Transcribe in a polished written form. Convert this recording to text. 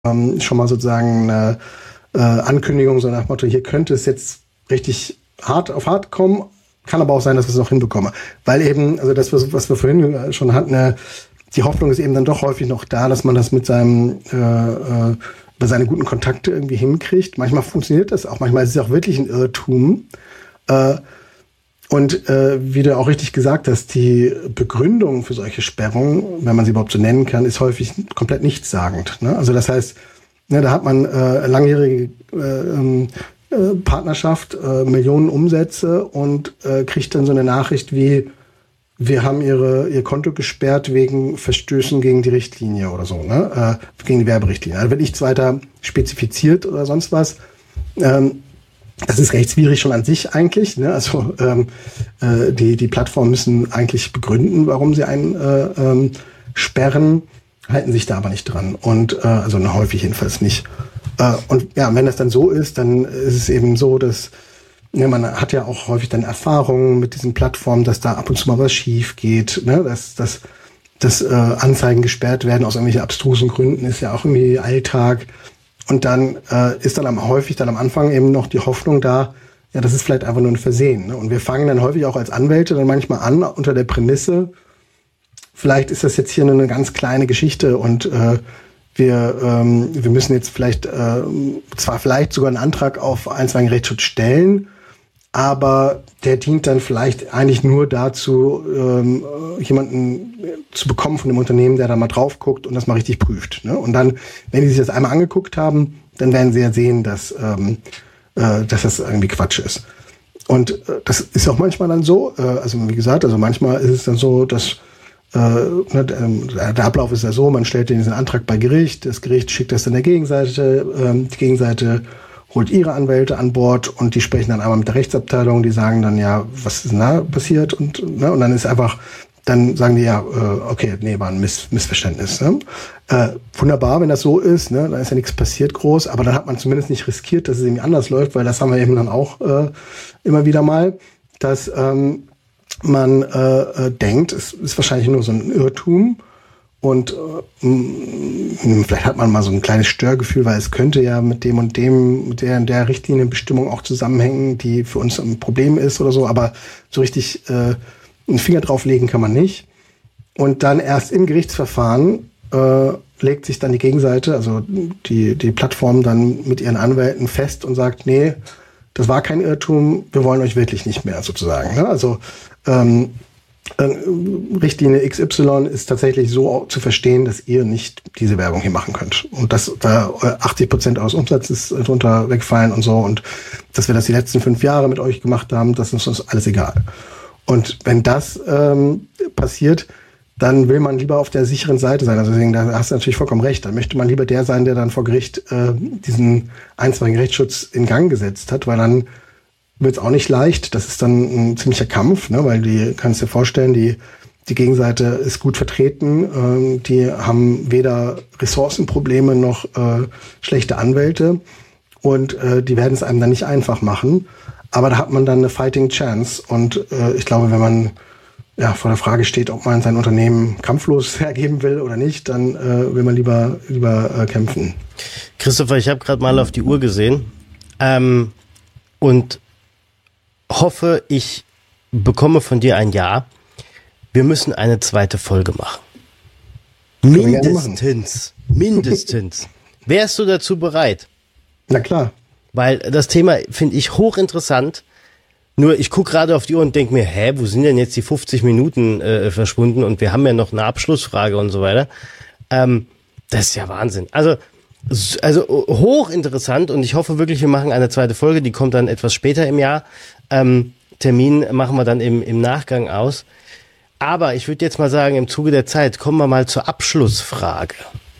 schon mal sozusagen eine Ankündigung so nach dem Motto, hier könnte es jetzt richtig hart auf hart kommen, kann aber auch sein, dass wir es noch hinbekommen. Weil eben, also das, was wir vorhin schon hatten, die Hoffnung ist eben dann doch häufig noch da, dass man das mit seinem über seine guten Kontakte irgendwie hinkriegt. Manchmal funktioniert das auch, manchmal ist es auch wirklich ein Irrtum. Und wie du auch richtig gesagt hast, die Begründung für solche Sperrungen, wenn man sie überhaupt so nennen kann, ist häufig komplett nichtssagend. Ne? Also das heißt, ne, da hat man langjährige Partnerschaft, Millionen Umsätze und kriegt dann so eine Nachricht wie, wir haben ihr Konto gesperrt wegen Verstößen gegen die Richtlinie oder so, ne? Gegen die Werberichtlinie. Also wird nichts weiter spezifiziert oder sonst was. Das ist rechtswidrig schon an sich eigentlich, ne? Also die Plattformen müssen eigentlich begründen, warum sie einen sperren, halten sich da aber nicht dran. Und also häufig jedenfalls nicht. Und ja, wenn das dann so ist, dann ist es eben so, dass man hat ja auch häufig dann Erfahrungen mit diesen Plattformen, dass da ab und zu mal was schief geht, ne? Dass Anzeigen gesperrt werden aus irgendwelchen abstrusen Gründen, ist ja auch irgendwie Alltag. Und dann ist dann häufig am Anfang eben noch die Hoffnung da, ja, das ist vielleicht einfach nur ein Versehen. Ne? Und wir fangen dann häufig auch als Anwälte dann manchmal an unter der Prämisse, vielleicht ist das jetzt hier nur eine ganz kleine Geschichte und wir müssen jetzt vielleicht sogar einen Antrag auf einstweiligen Rechtsschutz stellen, aber der dient dann vielleicht eigentlich nur dazu, jemanden zu bekommen von dem Unternehmen, der da mal drauf guckt und das mal richtig prüft. Ne? Und dann, wenn die sich das einmal angeguckt haben, dann werden sie ja sehen, dass das irgendwie Quatsch ist. Und das ist auch manchmal dann so, also wie gesagt, also manchmal ist es dann so, dass der Ablauf ist ja so, man stellt diesen Antrag bei Gericht, das Gericht schickt das dann der Gegenseite, die Gegenseite holt ihre Anwälte an Bord und die sprechen dann einmal mit der Rechtsabteilung, die sagen dann, ja, was ist denn da passiert und dann ist einfach, dann sagen die ja, okay, nee, war ein Missverständnis. Ne? Wunderbar, wenn das so ist, ne, dann ist ja nichts passiert groß, aber dann hat man zumindest nicht riskiert, dass es irgendwie anders läuft, weil das haben wir eben dann auch immer wieder mal, dass man denkt, es ist wahrscheinlich nur so ein Irrtum und vielleicht hat man mal so ein kleines Störgefühl, weil es könnte ja mit dem und dem, mit der Richtlinienbestimmung auch zusammenhängen, die für uns ein Problem ist oder so, aber so richtig einen Finger drauflegen kann man nicht. Und dann erst im Gerichtsverfahren legt sich dann die Gegenseite, also die Plattform dann mit ihren Anwälten fest und sagt, nee, das war kein Irrtum, wir wollen euch wirklich nicht mehr sozusagen. Ne? Also Richtlinie XY ist tatsächlich so zu verstehen, dass ihr nicht diese Werbung hier machen könnt. Und dass da 80% eures Umsatzes drunter wegfallen und so. Und dass wir das die letzten 5 Jahre mit euch gemacht haben, das ist uns alles egal. Und wenn das passiert, dann will man lieber auf der sicheren Seite sein. Also deswegen, da hast du natürlich vollkommen recht. Da möchte man lieber der sein, der dann vor Gericht diesen einstweiligen Rechtsschutz in Gang gesetzt hat, weil dann wird es auch nicht leicht. Das ist dann ein ziemlicher Kampf, ne? Weil kannst dir vorstellen, die Gegenseite ist gut vertreten. Die haben weder Ressourcenprobleme noch schlechte Anwälte. Und die werden es einem dann nicht einfach machen. Aber da hat man dann eine Fighting Chance. Und ich glaube, wenn man vor der Frage steht, ob man sein Unternehmen kampflos hergeben will oder nicht, dann will man lieber kämpfen. Christopher, ich habe gerade mal auf die Uhr gesehen und hoffe, ich bekomme von dir ein Ja. Wir müssen eine zweite Folge machen. Mindestens. Wärst du dazu bereit? Na klar. Weil das Thema finde ich hochinteressant. Nur ich gucke gerade auf die Uhr und denke mir, wo sind denn jetzt die 50 Minuten verschwunden? Und wir haben ja noch eine Abschlussfrage und so weiter. Das ist ja Wahnsinn. Also hochinteressant und ich hoffe wirklich, wir machen eine zweite Folge. Die kommt dann etwas später im Jahr. Termin machen wir dann im Nachgang aus. Aber ich würde jetzt mal sagen, im Zuge der Zeit kommen wir mal zur Abschlussfrage.